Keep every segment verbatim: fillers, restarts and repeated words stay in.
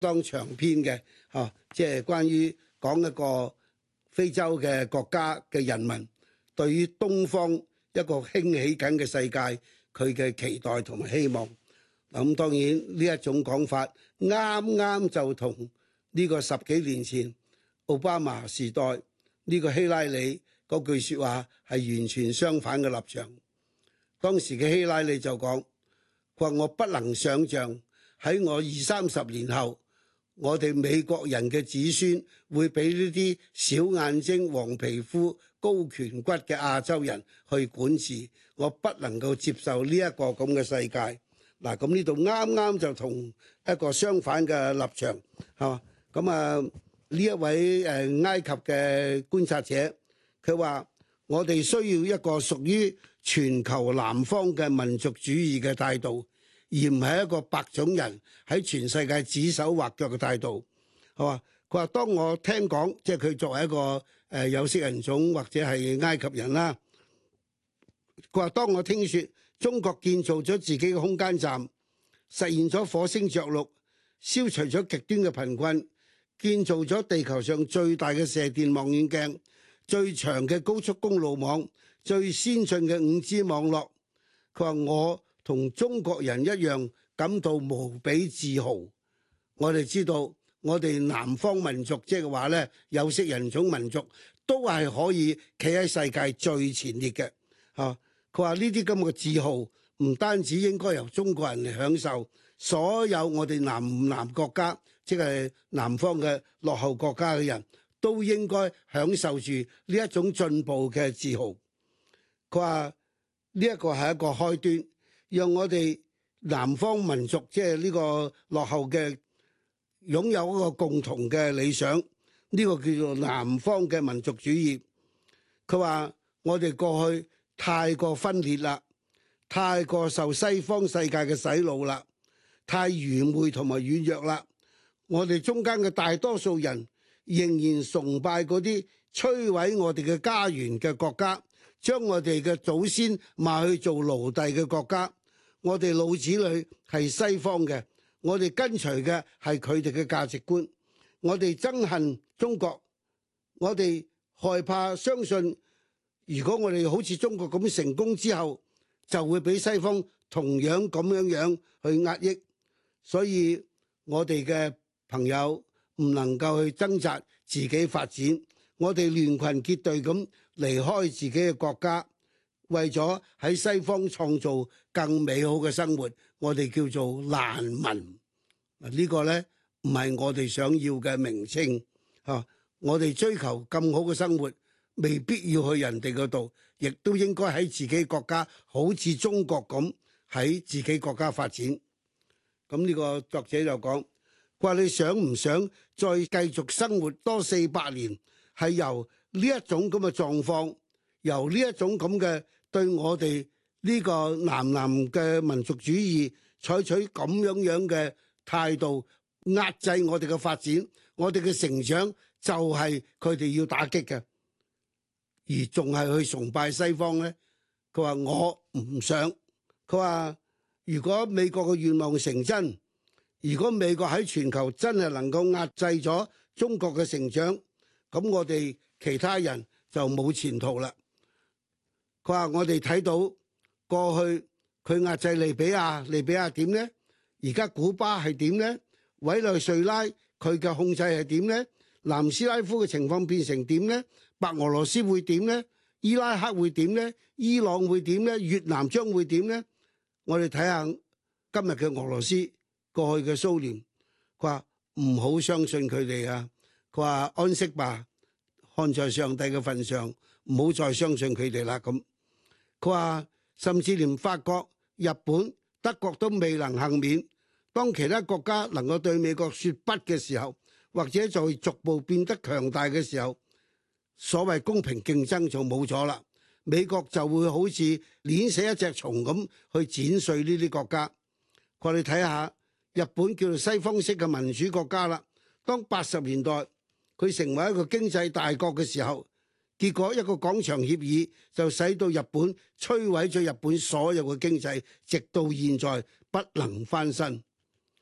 當長篇嘅，嚇，即係關於講一個非洲嘅國家嘅人民對於東方一個興起緊嘅世界佢嘅期待同埋希望。咁當然呢一種講法啱啱就同呢個十幾年前奧巴馬時代呢個希拉里嗰句説話係完全相反嘅立場。當時嘅希拉里就講：佢話我不能想像喺我二三十年後，我哋美國人嘅子孫會俾呢啲小眼睛、黃皮膚、高顴骨嘅亞洲人去管治，我不能夠接受呢一個咁嘅世界。嗱，咁呢度啱啱就同一個相反嘅立場，係嘛？咁啊，呢一位誒埃及嘅觀察者，佢話：我哋需要一個屬於全球南方嘅民族主義嘅態度，而唔係一個白種人喺全世界指手畫腳嘅態度，係嘛？佢話：當我聽講，即係佢作為一個誒有色人種或者係埃及人啦，佢話：當我聽說中國建造咗自己嘅空間站，實現咗火星着陸，消除咗極端嘅貧困，建造咗地球上最大嘅射電望遠鏡、最長嘅高速公路網、最先進嘅五 G 網絡。佢話我同中國人一樣感到無比自豪。我哋知道我哋南方民族即係話呢，有色人種民族都係可以企喺世界最前列嘅。嚇，佢話呢啲咁嘅自豪唔單止應該由中國人嚟享受，所有我哋南南國家，即係南方嘅落後國家嘅人都應該享受住呢一種進步嘅自豪。佢話呢一個係一個開端，讓我哋南方民族即係呢個落後嘅擁有一個共同嘅理想，呢個叫做南方嘅民族主義。佢話我哋過去太過分裂啦，太過受西方世界嘅洗腦啦，太愚昧同埋軟弱啦。我哋中間嘅大多數人仍然崇拜嗰啲摧毀我哋嘅家園嘅國家，將我哋嘅祖先賣去做奴隸嘅國家。我哋腦子裏係西方嘅，我哋跟隨嘅係佢哋嘅價值觀。我哋憎恨中國，我哋害怕相信，如果我哋好似中國咁成功之後，就會俾西方同樣咁樣樣去壓抑。所以我哋嘅朋友唔能夠去掙扎自己發展，我哋聯群結隊咁離開自己嘅國家，為咗喺西方創造更美好嘅生活，我哋叫做難民。呢個呢唔係我哋想要嘅名稱嚇。我哋追求更好嘅生活，未必要去人哋嗰度，亦都應該喺自己國家，好似中國咁喺自己國家發展。咁呢個作者就講：佢話你想唔想再繼續生活多四百年？係由呢一種咁嘅狀況，由呢一種咁嘅對我哋呢個南南嘅民族主義採取咁樣樣嘅態度，壓制我哋嘅發展，我哋嘅成長就係佢哋要打擊嘅，而仲係去崇拜西方呢？佢話我唔想。佢話如果美國嘅願望成真，如果美國喺全球真係能夠壓制咗中國嘅成長，咁我哋其他人就冇前途啦。佢話我哋睇到過去佢壓制利比亞，利比亞點呢？而家古巴係點呢？委內瑞拉佢嘅控制係點呢？南斯拉夫嘅情況變成點呢？白俄羅斯會點呢？伊拉克會點呢？伊朗會點呢？越南將會點呢？我哋睇下今日嘅俄羅斯，過去嘅蘇聯。佢話唔好相信佢哋啊！佢話安息吧，看在上帝嘅份上，唔好再相信佢哋啦。咁佢話甚至連法國、日本、德國都未能幸免。當其他國家能夠對美國說不嘅時候，或者在逐步變得強大嘅時候，所謂公平競爭就冇咗啦。美國就會好似碾死一隻蟲咁去剪碎呢啲國家。佢話你睇下日本叫做西方式嘅民主國家啦。當八十年代佢成為一個經濟大國嘅時候，結果一個廣場協議就使到日本摧毀咗日本所有嘅經濟，直到現在不能翻身。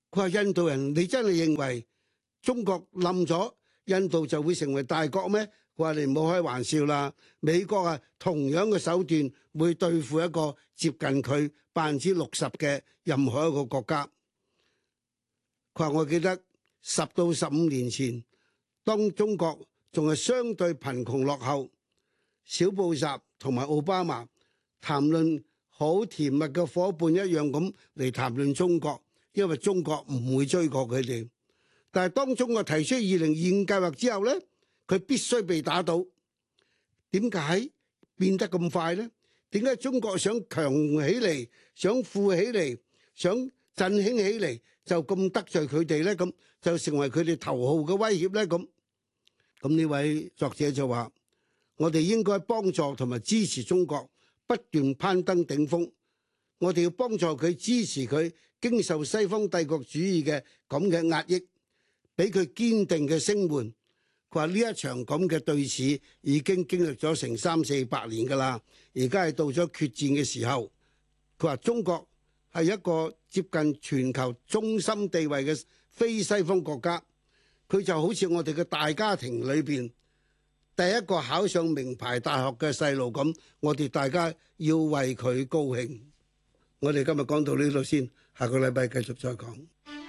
佢話印度人，你真係認為中國冧咗，印度就會成為大國咩？佢話你唔好開玩笑啦，美國啊同樣嘅手段會對付一個接近佢百分之六十嘅任何一個國家。佢話我記得十到十五年前，當中國仲係相對貧窮落後，小布什同埋奧巴馬談論好甜蜜嘅夥伴一樣咁嚟談論中國，因為中國唔會追過佢哋。但係當中國提出二零二五計劃之後呢，佢必須被打倒。點解變得咁快呢？點解中國想強起嚟、想富起嚟、想振興起嚟，就咁得罪佢哋呢？咁就成為佢哋頭號嘅威脅呢？咁咁呢位作者就話：我哋應該幫助同埋支持中國不斷攀登頂峰。我哋要幫助佢，支持佢經受西方帝國主義嘅咁嘅壓抑，俾佢堅定嘅聲援。佢話呢一場咁嘅對峙已經經歷咗成三四百年㗎啦，而家係到咗決戰嘅時候。佢話中國係一個接近全球中心地位嘅非西方國家，佢就好似我哋嘅大家庭裏邊第一個考上名牌大學嘅細路咁，我哋大家要為佢高興。我哋今日講到呢度先，下個禮拜繼續再講。